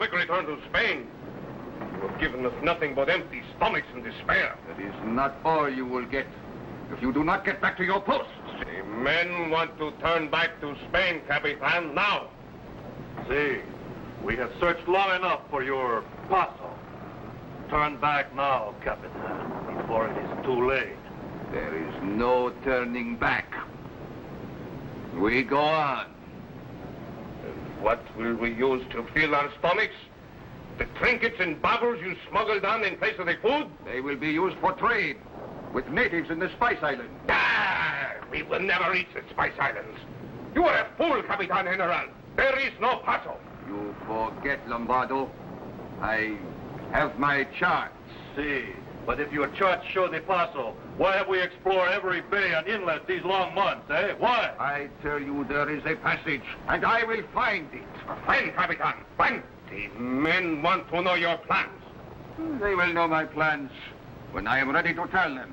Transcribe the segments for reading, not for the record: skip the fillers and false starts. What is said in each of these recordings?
quick return to Spain. You have given us nothing but empty stomachs and despair. That is not all you will get if you do not get back to your posts. The men want to turn back to Spain, Capitan, now. See, we have searched long enough for your paso. Turn back now, Capitan, before it is too late. There is no turning back. We go on. And what will we use to fill our stomachs? The trinkets and baubles you smuggled on in place of the food? They will be used for trade with natives in the Spice Islands. Ah, we will never reach the Spice Islands. You are a fool, Capitan General. There is no paso. You forget, Lombardo. I have my charts. See, but if your charts show the paso, why have we explored every bay and inlet these long months, eh? Why? I tell you there is a passage, and I will find it. When, Capitan? When? The men want to know your plans. They will know my plans when I am ready to tell them.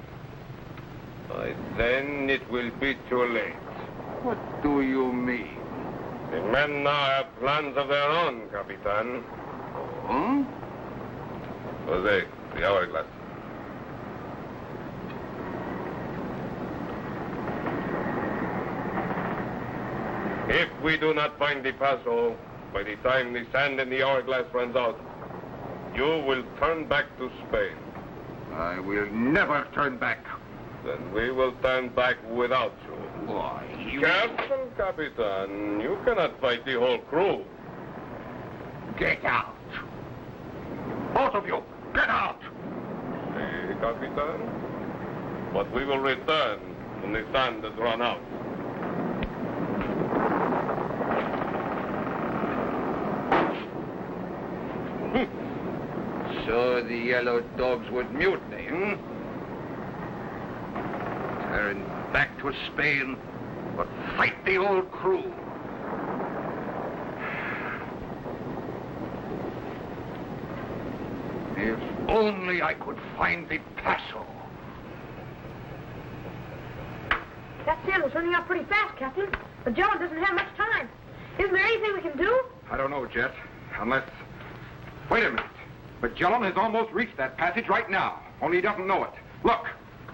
By then it will be too late. What do you mean? The men now have plans of their own, Capitan. Hmm? Jose, the hourglass. If we do not find the paso, by the time the sand in the hourglass runs out, you will turn back to Spain. I will never turn back. Then we will turn back without you. Why, you... Careful, Capitan. You cannot fight the whole crew. Get out. Both of you, get out. See, Capitan? But we will return when the sand has run out. So the yellow dogs would mutiny, hmm? Turn back to Spain, but fight the old crew. If only I could find the paso. That sand was running out pretty fast, Captain. Magellan doesn't have much time. Isn't there anything we can do? I don't know, Jet. Unless... Wait a minute. Magellan has almost reached that passage right now. Only he doesn't know it. Look.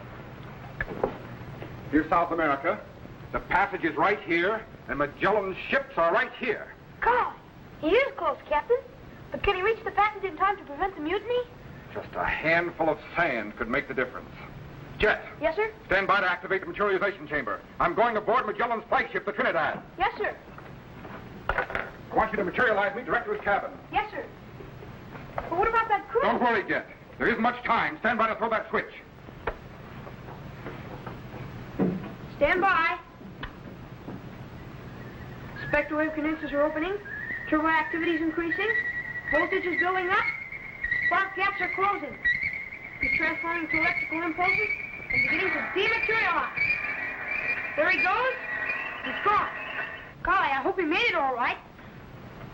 Here's South America. The passage is right here, and Magellan's ships are right here. God, he is close, Captain. But can he reach the passage in time to prevent the mutiny? Just a handful of sand could make the difference. Jet. Yes, sir? Stand by to activate the materialization chamber. I'm going aboard Magellan's flagship, the Trinidad. Yes, sir. I want you to materialize me direct to his cabin. Yes, sir. But what about that crew? Don't worry, Jet. There isn't much time. Stand by to throw that switch. Stand by. Spectre wave condensers are opening. Turbo activity is increasing. Voltage is building up. Spark gaps are closing. He's transforming to electrical impulses and beginning to dematerialize. There he goes. He's gone. Golly, I hope he made it all right.